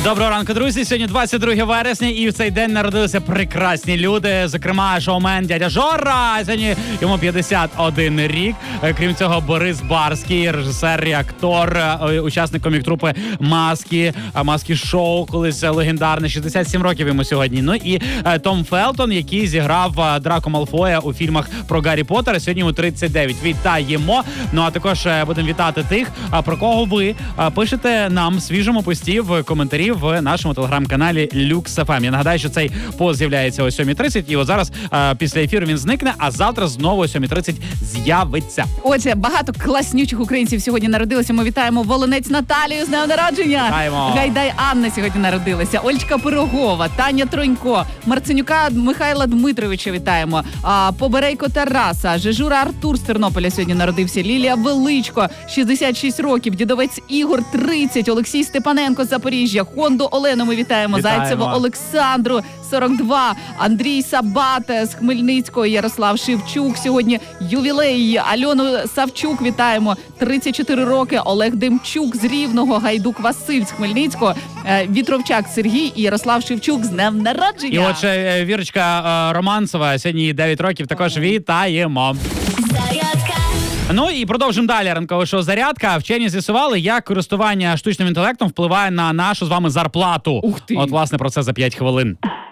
Доброго ранку, друзі. Сьогодні 22 вересня, і в цей день народилися прекрасні люди. Зокрема, шоумен дядя Жора. Сьогодні йому 51 рік. Крім цього, Борис Барський, режисер і актор, учасник комік-трупи «Маски», «Маски шоу», колись легендарне. 67 років йому сьогодні. Ну і Том Фелтон, який зіграв Драко Малфоя у фільмах про Гаррі Поттера. Сьогодні йому 39. Вітаємо. Ну а також будемо вітати тих, про кого ви пишете нам в свіжому пості в коментарі в нашому телеграм-каналі Lux.FM. Я нагадаю, що цей пост з'являється о 7:30, і от зараз після ефіру він зникне, а завтра знову о 7:30 з'явиться. Отже, багато класнючих українців сьогодні народилося. Ми вітаємо Волонець Наталію з днем народження. Вітаємо. Гайдай Анна сьогодні народилася. Ольчка Пирогова, Таня Тронько, Марценюка Михайла Дмитровича вітаємо. Поберейко Тараса, Жежура Артур з Тернополя сьогодні народився. Лілія Величко, 66 років. Дідовець Ігор, 30. Олексій Степаненко з Запоріжжя. Хонду Олену ми вітаємо. Зайцеву Олександру, 42. Андрій Сабата з Хмельницького. Ярослав Шевчук сьогодні ювілей. Альону Савчук вітаємо, 34 роки. Олег Демчук з Рівного. Гайдук Василь з Хмельницького. Вітровчак Сергій і Ярослав Шевчук з днем народження. І отже, Вірочка Романцева, сьогодні їй 9 років, також вітаємо. Ну і продовжимо далі ранкове шоу «Зарядка». Вчені з'ясували, як користування штучним інтелектом впливає на нашу з вами зарплату. Ух ти. От, власне, про це за 5 хвилин.